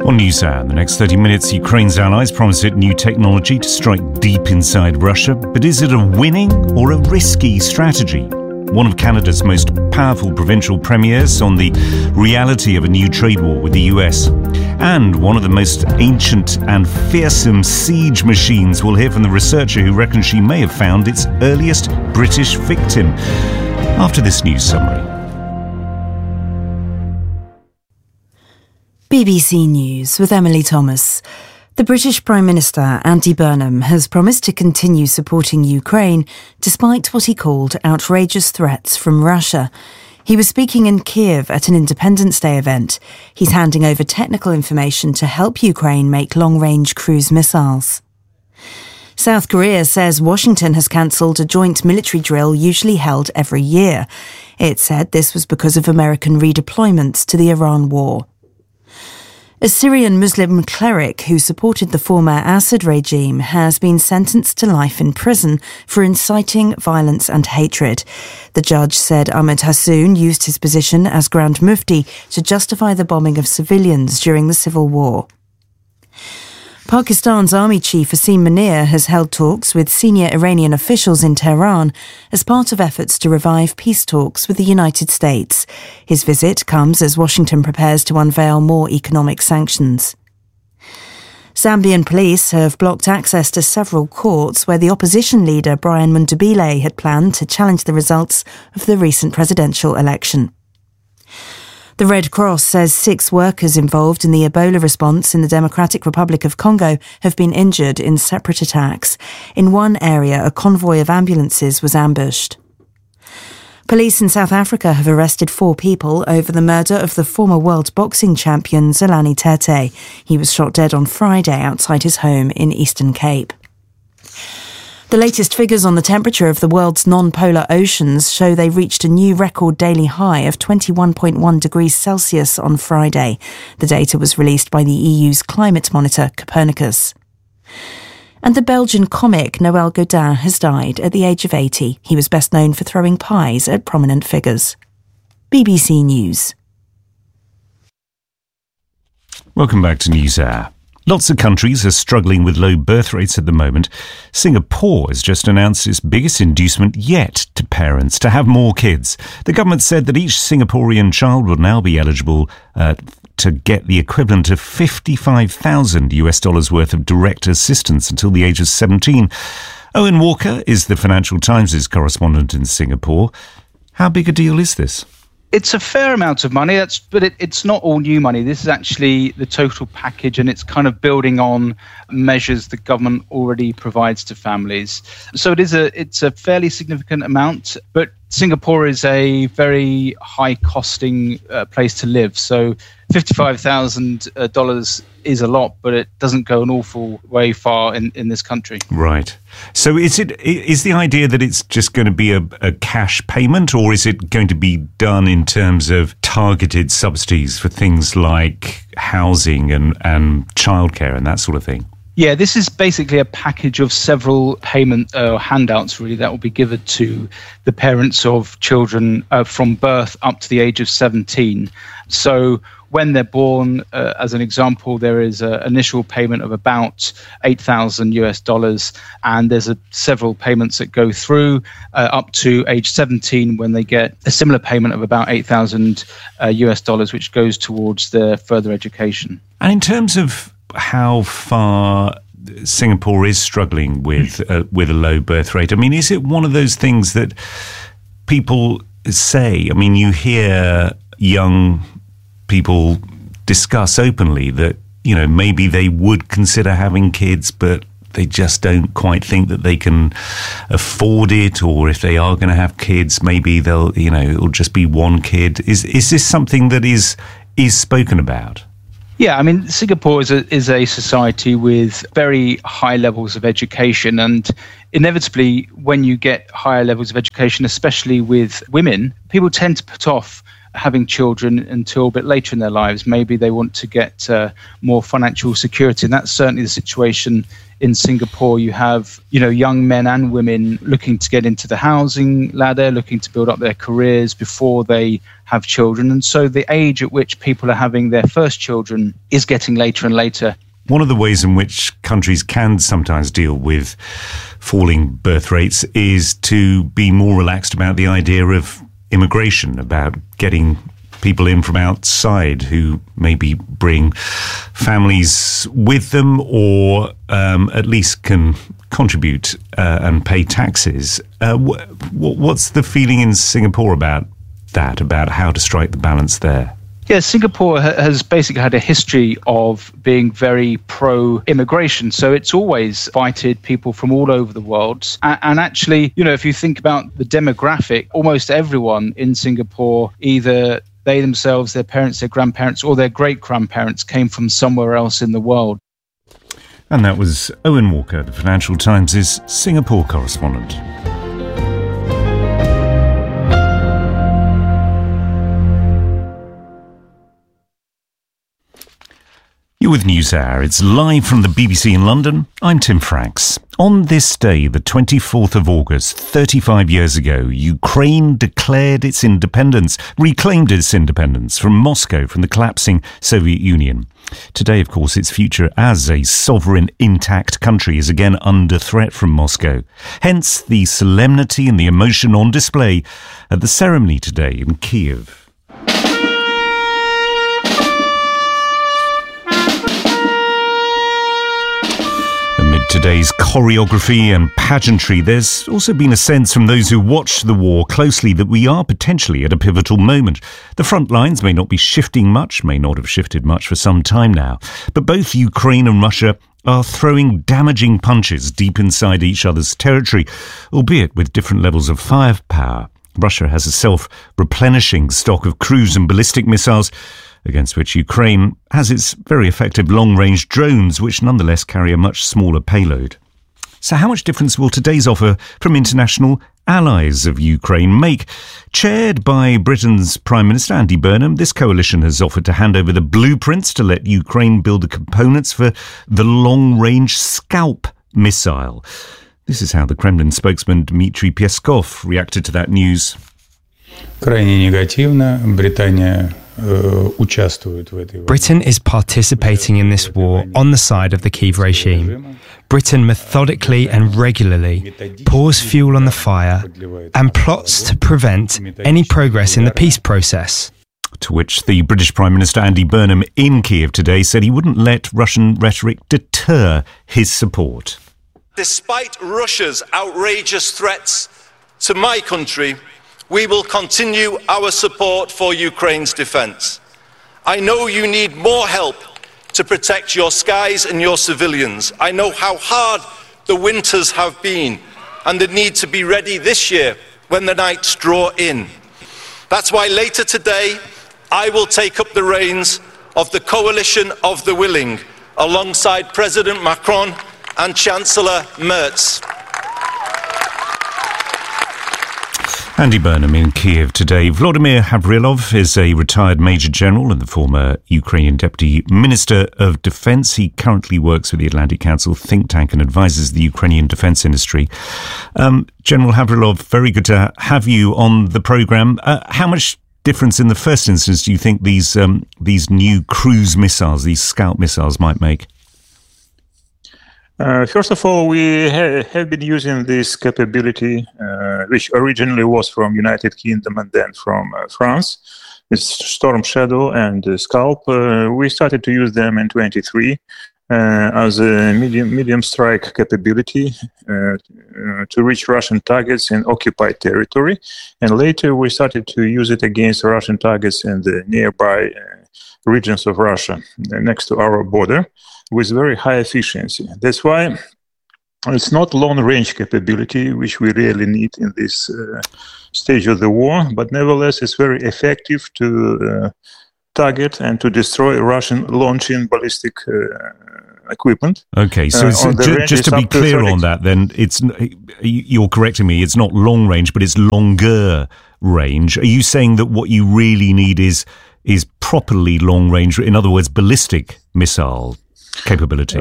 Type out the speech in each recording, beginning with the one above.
On NewsHour, in the next 30 minutes, Ukraine's allies promise it new technology to strike deep inside Russia. But is it a winning or a risky strategy? One of Canada's most powerful provincial premiers on the reality of a new trade war with the US. And one of the most ancient and fearsome siege machines. We'll hear from the researcher who reckons she may have found its earliest British victim. After this news summary. BBC News with Emily Thomas. The British Prime Minister, Andy Burnham, has promised to continue supporting Ukraine despite what he called outrageous threats from Russia. He was speaking in Kiev at an Independence Day event. He's handing over technical information to help Ukraine make long-range cruise missiles. South Korea says Washington has cancelled a joint military drill usually held every year. It said this was because of American redeployments to the Iran war. A Syrian Muslim cleric who supported the former Assad regime has been sentenced to life in prison for inciting violence and hatred. The judge said Ahmed Hassoun used his position as Grand Mufti to justify the bombing of civilians during the civil war. Pakistan's army chief Asim Munir has held talks with senior Iranian officials in Tehran as part of efforts to revive peace talks with the United States. His visit comes as Washington prepares to unveil more economic sanctions. Zambian police have blocked access to several courts where the opposition leader Brian Mundubile had planned to challenge the results of the recent presidential election. The Red Cross says 6 workers involved in the Ebola response in the Democratic Republic of Congo have been injured in separate attacks. In one area, a convoy of ambulances was ambushed. Police in South Africa have arrested 4 people over the murder of the former world boxing champion Zolani Tete. He was shot dead on Friday outside his home in Eastern Cape. The latest figures on the temperature of the world's non-polar oceans show they reached a new record daily high of 21.1 degrees Celsius on Friday. The data was released by the EU's climate monitor, Copernicus. And the Belgian comic Noël Godin has died at the age of 80. He was best known for throwing pies at prominent figures. BBC News. Welcome back to NewsHour. Lots of countries are struggling with low birth rates at the moment. Singapore has just announced its biggest inducement yet to parents to have more kids. The government said that each Singaporean child will now be eligible to get the equivalent of $55,000 worth of direct assistance until the age of 17. Owen Walker is the Financial Times' correspondent in Singapore. How big a deal is this? It's a fair amount of money, but it's not all new money. This is actually the total package, and it's kind of building on measures the government already provides to families. So it's a fairly significant amount, but Singapore is a very high-costing place to live. So $55,000 is a lot, but it doesn't go an awful way far in this country. Right. So is the idea that it's just going to be a cash payment, or is it going to be done in terms of targeted subsidies for things like housing and childcare and that sort of thing? Yeah, this is basically a package of several payment handouts, really, that will be given to the parents of children from birth up to the age of 17. So when they're born, as an example, there is an initial payment of about $8,000, and there's several payments that go through up to age 17 when they get a similar payment of about $8,000, which goes towards their further education. And in terms of how far Singapore is struggling with a low birth rate, I mean, is it one of those things that people say? I mean, you hear young people discuss openly that, you know, maybe they would consider having kids, but they just don't quite think that they can afford it, or if they are going to have kids, maybe it'll just be one kid. Is this something that is spoken about? Yeah, I mean, Singapore is a society with very high levels of education, and inevitably, when you get higher levels of education, especially with women, people tend to put off having children until a bit later in their lives. Maybe they want to get more financial security, and that's certainly the situation in Singapore. You have, young men and women looking to get into the housing ladder, looking to build up their careers before they have children. And so the age at which people are having their first children is getting later and later. One of the ways in which countries can sometimes deal with falling birth rates is to be more relaxed about the idea of immigration, about getting people in from outside who maybe bring families with them or at least can contribute and pay taxes. What's the feeling in Singapore about that, about how to strike the balance there? Yeah, Singapore has basically had a history of being very pro-immigration. So it's always invited people from all over the world. And actually, if you think about the demographic, almost everyone in Singapore, either they themselves, their parents, their grandparents, or their great-grandparents came from somewhere else in the world. And that was Owen Walker, the Financial Times' Singapore correspondent. You're with NewsHour. It's live from the BBC in London. I'm Tim Franks. On this day, the 24th of August, 35 years ago, Ukraine declared its independence, reclaimed its independence from Moscow, from the collapsing Soviet Union. Today, of course, its future as a sovereign, intact country is again under threat from Moscow. Hence, the solemnity and the emotion on display at the ceremony today in Kyiv. Today's choreography and pageantry, there's also been a sense from those who watched the war closely that we are potentially at a pivotal moment. The front lines may not be shifting much, may not have shifted much for some time now, but both Ukraine and Russia are throwing damaging punches deep inside each other's territory, albeit with different levels of firepower. Russia has a self-replenishing stock of cruise and ballistic missiles, against which Ukraine has its very effective long-range drones, which nonetheless carry a much smaller payload. So how much difference will today's offer from international allies of Ukraine make? Chaired by Britain's Prime Minister Andy Burnham, this coalition has offered to hand over the blueprints to let Ukraine build the components for the long-range Scalp missile. This is how the Kremlin spokesman Dmitry Peskov reacted to that news. Крайне негативно. Britain is participating in this war on the side of the Kyiv regime. Britain methodically and regularly pours fuel on the fire and plots to prevent any progress in the peace process. To which the British Prime Minister Andy Burnham in Kyiv today said he wouldn't let Russian rhetoric deter his support. Despite Russia's outrageous threats to my country, we will continue our support for Ukraine's defence. I know you need more help to protect your skies and your civilians. I know how hard the winters have been and the need to be ready this year when the nights draw in. That's why later today I will take up the reins of the Coalition of the Willing alongside President Macron and Chancellor Merz. Andy Burnham in Kyiv today. Vladimir Havrilov is a retired Major General and the former Ukrainian Deputy Minister of Defence. He currently works with the Atlantic Council think tank and advises the Ukrainian defence industry. General Havrilov, very good to have you on the programme. How much difference in the first instance do you think these new cruise missiles, these Scalp missiles, might make? First of all, we have been using this capability, which originally was from United Kingdom and then from France. It's Storm Shadow and Scalp. We started to use them in 23 as a medium strike capability to reach Russian targets in occupied territory. And later we started to use it against Russian targets in the nearby regions of Russia next to our border, with very high efficiency. That's why it's not long-range capability, which we really need in this stage of the war, but nevertheless it's very effective to target and to destroy Russian launching ballistic equipment. Okay, so just to be clear on that, then you're correcting me, it's not long-range, but it's longer range. Are you saying that what you really need is properly long range, in other words, ballistic missile capability?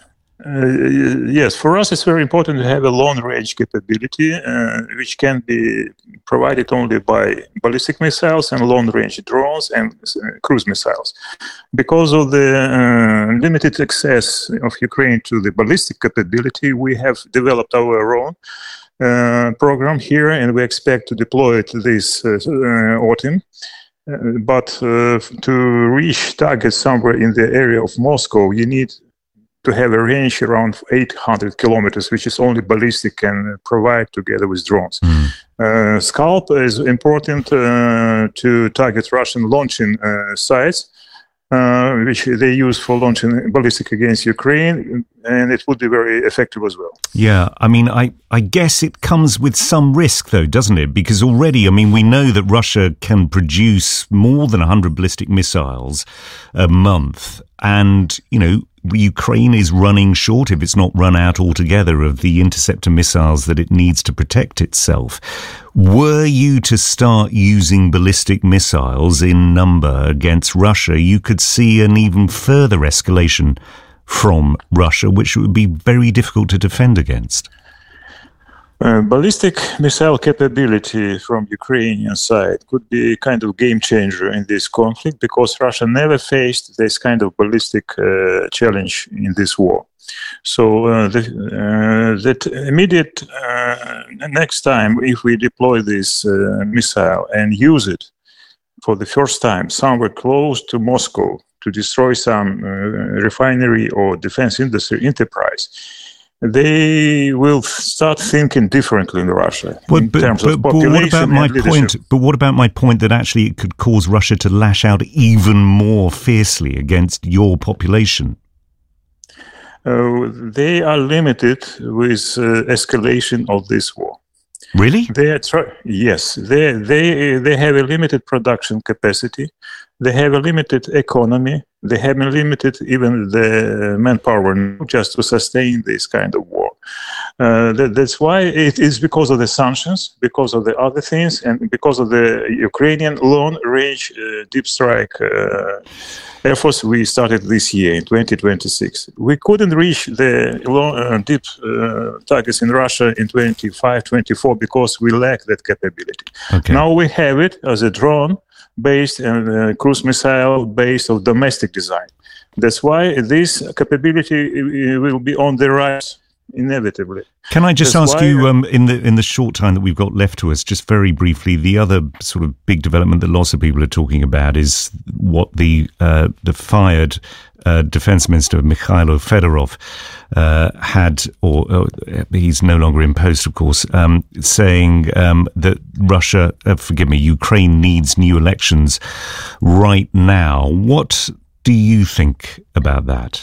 Yes, for us it's very important to have a long-range capability, which can be provided only by ballistic missiles and long-range drones and cruise missiles. Because of the limited access of Ukraine to the ballistic capability, we have developed our own program here, and we expect to deploy it this autumn. But to reach targets somewhere in the area of Moscow, you need to have a range around 800 kilometers, which is only ballistic can provide together with drones. Scalp is important to target Russian launching sites, which they use for launching ballistic against Ukraine, and it would be very effective as well. Yeah, I mean, I guess it comes with some risk, though, doesn't it? Because already, I mean, we know that Russia can produce more than 100 ballistic missiles a month, and, you know, Ukraine is running short, if it's not run out altogether, of the interceptor missiles that it needs to protect itself. Were you to start using ballistic missiles in number against Russia, you could see an even further escalation from Russia, which would be very difficult to defend against. Ballistic missile capability from Ukrainian side could be a kind of game changer in this conflict, because Russia never faced this kind of ballistic challenge in this war. So that immediate next time, if we deploy this missile and use it for the first time somewhere close to Moscow to destroy some refinery or defense industry enterprise, they will start thinking differently in Russia in terms of population and leadership. But what about my point that actually it could cause Russia to lash out even more fiercely against your population? They are limited with escalation of this war. Really? Yes, they have a limited production capacity. They have a limited economy. They have limited even the manpower just to sustain this kind of war. That's why it is because of the sanctions, because of the other things, and because of the Ukrainian long-range deep strike efforts we started this year in 2026. We couldn't reach the deep targets in Russia in 25, 24 because we lack that capability. Okay. Now we have it as a drone-based and cruise missile-based of domestic design. That's why this capability will be on the rise inevitably. Can I just ask you, in the short time that we've got left to us, just very briefly, the other sort of big development that lots of people are talking about is what the fired Defense Minister Mikhailo Fedorov had, or he's no longer in post, of course, saying that Russia, Ukraine needs new elections right now. What do you think about that?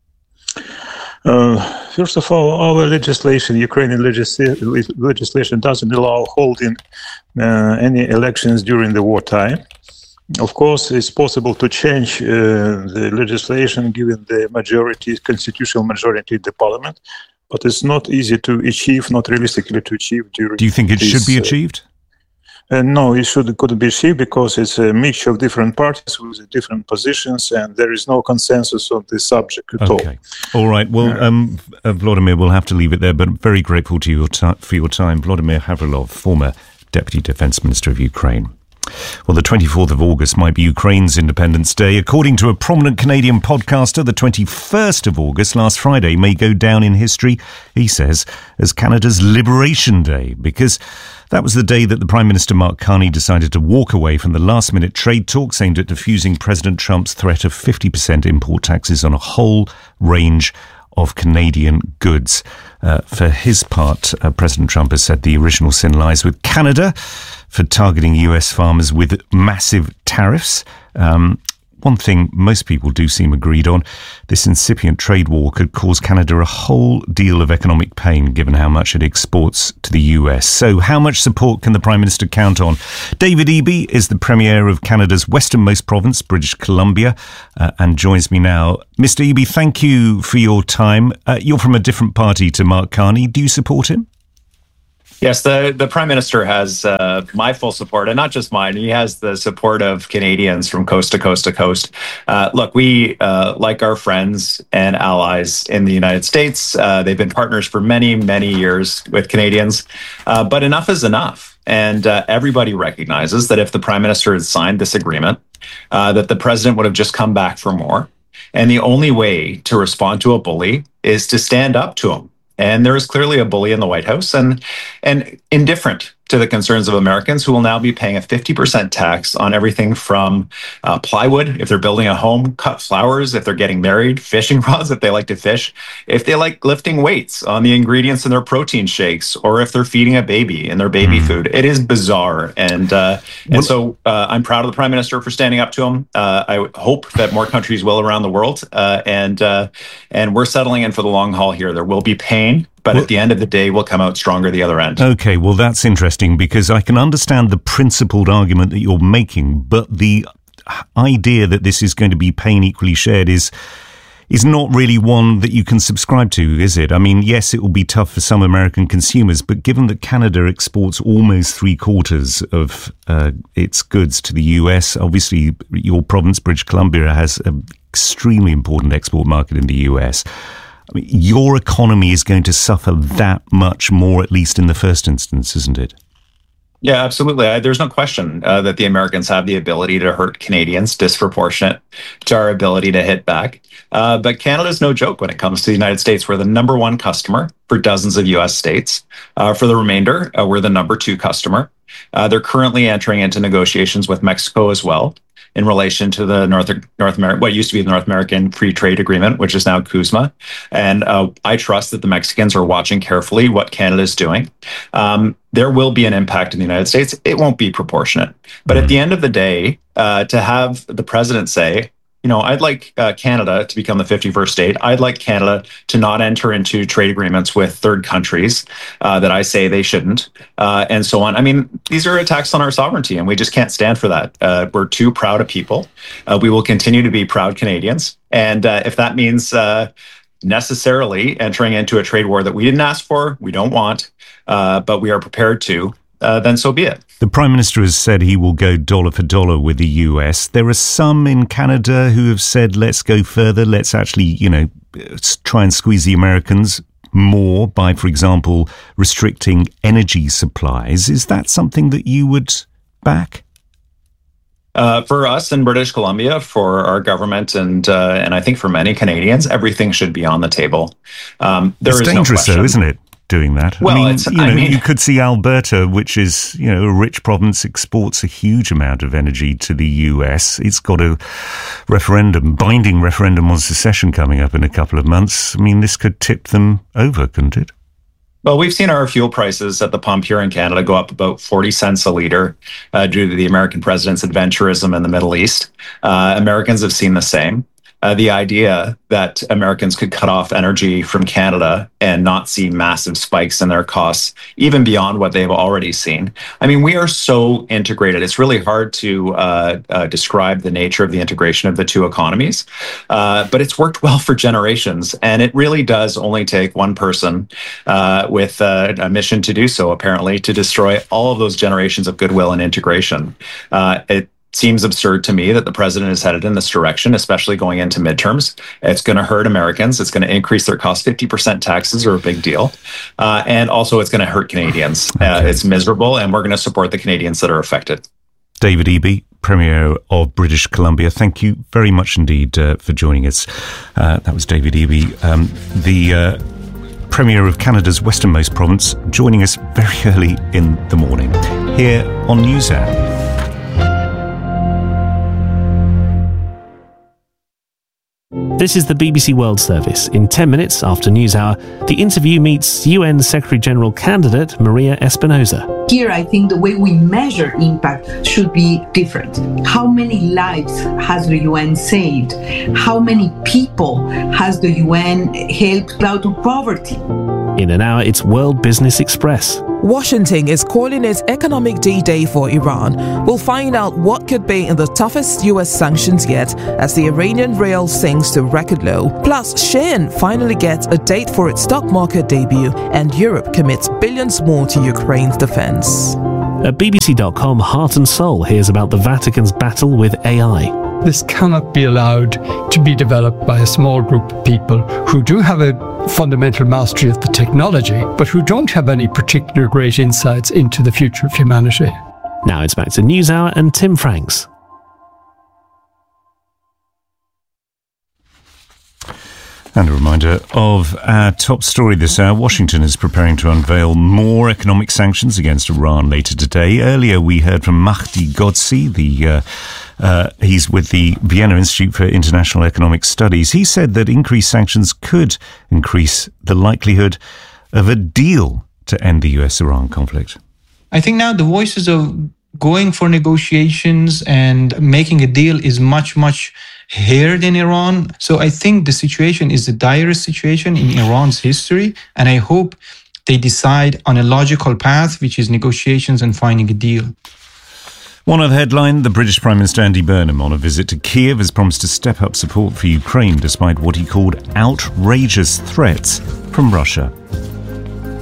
First of all, our legislation, Ukrainian legislation, doesn't allow holding any elections during the wartime. Of course, it's possible to change the legislation given the majority, constitutional majority in the parliament, but it's not easy to achieve, not realistically to achieve during. Do you think it should be achieved? No, it couldn't be achieved because it's a mixture of different parties with different positions, and there is no consensus on this subject at all. All right. Well, Vladimir, we'll have to leave it there, but I'm very grateful to you for your time. Vladimir Havrilov, former Deputy Defense Minister of Ukraine. Well, the 24th of August might be Ukraine's Independence Day. According to a prominent Canadian podcaster, the 21st of August, last Friday, may go down in history, he says, as Canada's Liberation Day, because that was the day that the Prime Minister Mark Carney decided to walk away from the last-minute trade talks aimed at diffusing President Trump's threat of 50% import taxes on a whole range of Canadian goods. For his part, President Trump has said the original sin lies with Canada for targeting US farmers with massive tariffs. One thing most people do seem agreed on, this incipient trade war could cause Canada a whole deal of economic pain given how much it exports to the US. So how much support can the Prime Minister count on? David Eby is the Premier of Canada's westernmost province, British Columbia, and joins me now. Mr. Eby, thank you for your time. You're from a different party to Mark Carney. Do you support him? Yes, the Prime Minister has my full support, and not just mine. He has the support of Canadians from coast to coast to coast. Look, we, like our friends and allies in the United States, they've been partners for many, many years with Canadians. But enough is enough. And everybody recognizes that if the Prime Minister had signed this agreement, that the President would have just come back for more. And the only way to respond to a bully is to stand up to him. And there is clearly a bully in the White House and indifferent to the concerns of Americans who will now be paying a 50% tax on everything from plywood, if they're building a home, cut flowers, if they're getting married, fishing rods, if they like to fish, if they like lifting weights on the ingredients in their protein shakes, or if they're feeding a baby in their baby food. It is bizarre. And so I'm proud of the Prime Minister for standing up to him. I hope that more countries will around the world. And we're settling in for the long haul here. There will be pain. But at the end of the day, we'll come out stronger the other end. Okay, well, that's interesting, because I can understand the principled argument that you're making, but the idea that this is going to be pain equally shared is not really one that you can subscribe to, is it? I mean, yes, it will be tough for some American consumers, but given that Canada exports almost 3/4 of its goods to the US, obviously your province, British Columbia, has an extremely important export market in the US. I mean, your economy is going to suffer that much more, at least in the first instance, isn't it? Yeah, absolutely. There's no question that the Americans have the ability to hurt Canadians disproportionate to our ability to hit back. But Canada's no joke when it comes to the United States. We're the number one customer for dozens of U.S. states. For the remainder, we're the number two customer. They're currently entering into negotiations with Mexico as well, in relation to the North American, what used to be the North American Free Trade Agreement, which is now CUSMA. And I trust that the Mexicans are watching carefully what Canada is doing. There will be an impact in the United States. It won't be proportionate. But at the end of the day, to have the president say, I'd like Canada to become the 51st state. I'd like Canada to not enter into trade agreements with third countries that I say they shouldn't, and so on. I mean, these are attacks on our sovereignty, and we just can't stand for that. We're too proud a people. We will continue to be proud Canadians. And if that means necessarily entering into a trade war that we didn't ask for, we don't want, but we are prepared to, then so be it. The Prime Minister has said he will go dollar for dollar with the US. There are some in Canada who have said, let's go further. Let's actually, try and squeeze the Americans more by, for example, restricting energy supplies. Is that something that you would back? For us in British Columbia, for our government, and I think for many Canadians, everything should be on the table. It's dangerous, though, isn't it? Doing that. Well, you could see Alberta, which is, a rich province, exports a huge amount of energy to the US. It's got a binding referendum on secession coming up in a couple of months. I mean, this could tip them over, couldn't it? Well, we've seen our fuel prices at the pump here in Canada go up about 40 cents a litre due to the American president's adventurism in the Middle East. Americans have seen the same. The idea that Americans could cut off energy from Canada and not see massive spikes in their costs, even beyond what they've already seen. I mean, we are so integrated. It's really hard to describe the nature of the integration of the two economies, but it's worked well for generations. And it really does only take one person with a mission to do so, apparently, to destroy all of those generations of goodwill and integration. It seems absurd to me that the president is headed in this direction, especially going into midterms. It's going to hurt Americans. It's going to increase their costs. 50% taxes are a big deal. And also it's going to hurt Canadians. It's miserable, and we're going to support the Canadians that are affected. David Eby, Premier of British Columbia, thank you very much indeed for joining us. That was David Eby, the Premier of Canada's westernmost province, joining us very early in the morning here on NewsHour. This is the BBC World Service. In 10 minutes after NewsHour, the interview meets UN Secretary-General candidate Maria Espinosa. Here, I think the way we measure impact should be different. How many lives has the UN saved? How many people has the UN helped out of poverty? In an hour, it's World Business Express. Washington is calling it Economic D-Day for Iran. We'll find out what could be in the toughest US sanctions yet as the Iranian rial sinks to record low. Plus, Shein finally gets a date for its stock market debut, and Europe commits billions more to Ukraine's defense. At BBC.com, Heart and Soul hears about the Vatican's battle with AI. This cannot be allowed to be developed by a small group of people who do have a fundamental mastery of the technology, but who don't have any particular great insights into the future of humanity. Now it's back to NewsHour and Tim Franks. And a reminder of our top story this hour. Washington is preparing to unveil more economic sanctions against Iran later today. Earlier, we heard from Mahdi Godsi, he's with the Vienna Institute for International Economic Studies. He said that increased sanctions could increase the likelihood of a deal to end the US-Iran conflict. I think now the voices of going for negotiations and making a deal is much, much heard in Iran. So I think the situation is the direst situation in Iran's history, and I hope they decide on a logical path, which is negotiations and finding a deal. One other headline, the British Prime Minister Andy Burnham on a visit to Kiev has promised to step up support for Ukraine despite what he called outrageous threats from Russia.